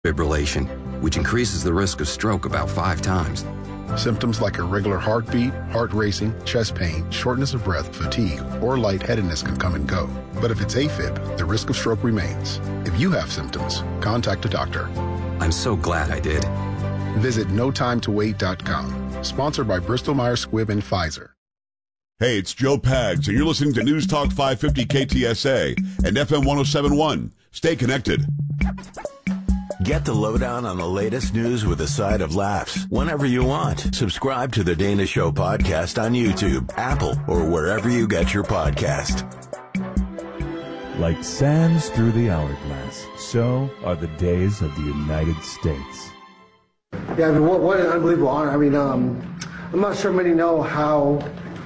fibrillation, which increases the risk of stroke about 5 times. Symptoms like irregular heartbeat, heart racing, chest pain, shortness of breath, fatigue, or lightheadedness can come and go. But if it's AFib, the risk of stroke remains. If you have symptoms, contact a doctor. I'm so glad I did. Visit notimetowait.com. Sponsored by Bristol-Myers Squibb and Pfizer. Hey, it's Joe Pags, and you're listening to News Talk 550 KTSA and FM 1071. Stay connected. Get the lowdown on the latest news with a side of laughs whenever you want. Subscribe to the Dana Show podcast on YouTube, Apple, or wherever you get your podcast. Like sands through the hourglass, so are the days of the United States. Yeah, I mean, what an unbelievable honor. I mean, I'm not sure many know how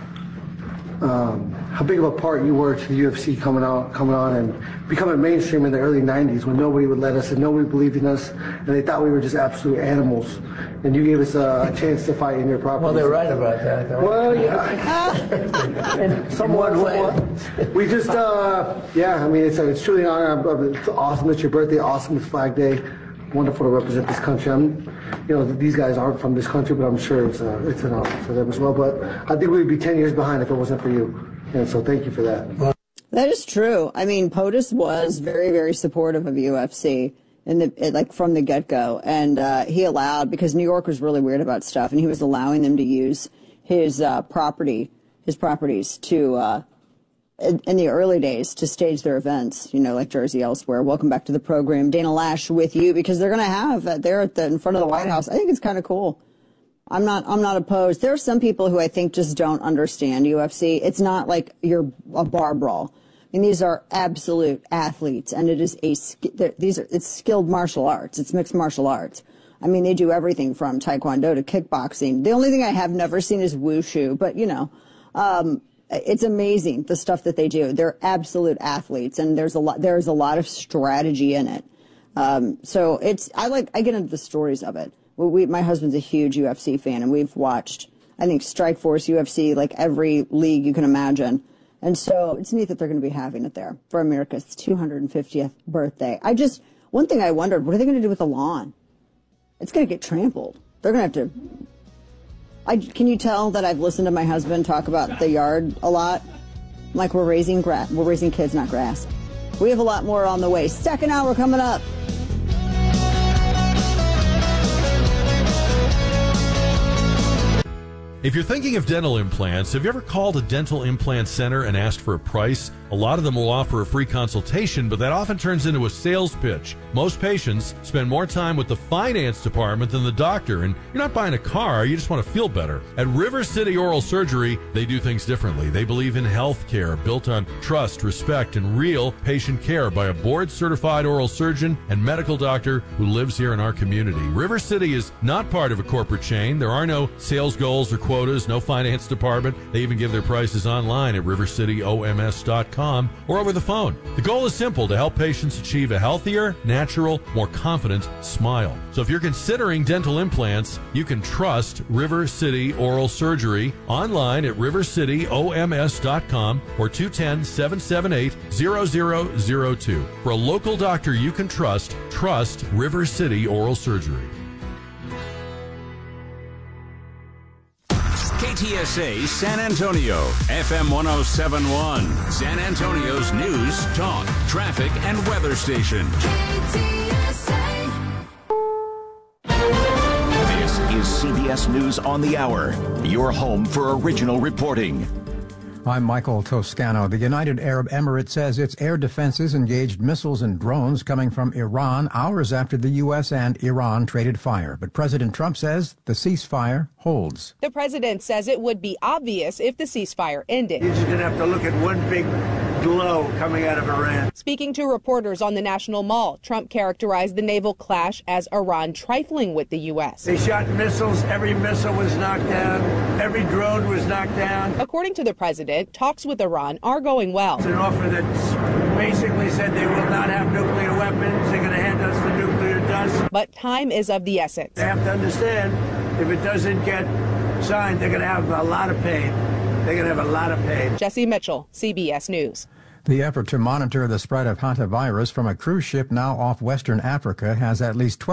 big of a part you were to the UFC coming on and becoming mainstream in the early 90s when nobody would let us and nobody believed in us and they thought we were just absolute animals. And you gave us a chance to fight in your property. Well, they're right about that. Well, yeah. Somewhat. We just, yeah, I mean, it's truly an honor. It's awesome. It's your birthday. Awesome. It's Flag Day. Wonderful to represent this country. These guys aren't from this country, but I'm sure it's an honor for them as well. But I think we'd be 10 years behind if it wasn't for you. And so thank you for that. That is true. I mean, POTUS was very, very supportive of UFC from the get-go. And he allowed, because New York was really weird about stuff, and he was allowing them to use his properties to, in the early days, to stage their events, like Jersey Elsewhere. Welcome back to the program. Dana Lash with you, because they're going to have, they're in front of the White House. I think it's kind of cool. I'm not opposed. There are some people who I think just don't understand UFC. It's not like you're a bar brawl. I mean, these are absolute athletes, and it is it's skilled martial arts. It's mixed martial arts. I mean, they do everything from taekwondo to kickboxing. The only thing I have never seen is wushu, but it's amazing the stuff that they do. They're absolute athletes, and there's a lot of strategy in it. So I get into the stories of it. My husband's a huge UFC fan, and we've watched, I think, Strikeforce, UFC, like every league you can imagine. And so it's neat that they're going to be having it there for America's 250th birthday. One thing I wondered, what are they going to do with the lawn? It's going to get trampled. They're going to have to... Can you tell that I've listened to my husband talk about the yard a lot? Like we're raising kids, not grass. We have a lot more on the way. Second hour coming up. If you're thinking of dental implants, have you ever called a dental implant center and asked for a price? A lot of them will offer a free consultation, but that often turns into a sales pitch. Most patients spend more time with the finance department than the doctor, and you're not buying a car, you just want to feel better. At River City Oral Surgery, they do things differently. They believe in health care built on trust, respect, and real patient care by a board-certified oral surgeon and medical doctor who lives here in our community. River City is not part of a corporate chain. There are no sales goals or quotas, no finance department. They even give their prices online at rivercityoms.com or over the phone. The goal is simple: to help patients achieve a healthier, natural, more confident smile. So if you're considering dental implants, you can trust River City Oral Surgery online at rivercityoms.com or 210-778-0002. For a local doctor you can trust River City Oral Surgery. KTSA San Antonio, FM 1071, San Antonio's news, talk, traffic, and weather station. KTSA. This is CBS News on the Hour, your home for original reporting. I'm Michael Toscano. The United Arab Emirates says its air defenses engaged missiles and drones coming from Iran hours after the U.S. and Iran traded fire. But President Trump says the ceasefire holds. The president says it would be obvious if the ceasefire ended. You're just going to have to look at one big glow coming out of Iran. Speaking to reporters on the National Mall, Trump characterized the naval clash as Iran trifling with the U.S. They shot missiles. Every missile was knocked down. Every drone was knocked down. According to the president, talks with Iran are going well. It's an offer that basically said they will not have nuclear weapons. They're going to hand us the nuclear dust. But time is of the essence. They have to understand, if it doesn't get signed, they're going to have a lot of pain. They're going to have a lot of pain. Jesse Mitchell, CBS News. The effort to monitor the spread of hantavirus from a cruise ship now off Western Africa has at least 12